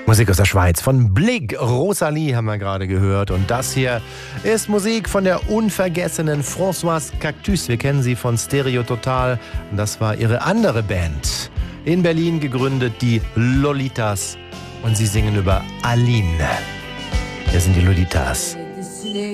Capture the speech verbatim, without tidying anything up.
Musik aus der Schweiz von Blig. Rosalie haben wir gerade gehört. Und das hier ist Musik von der unvergessenen Françoise Cactus. Wir kennen sie von Stereo Total. Und das war ihre andere Band. In Berlin gegründet, die Lolitas. Und sie singen über Aline. Hier sind die Lolitas.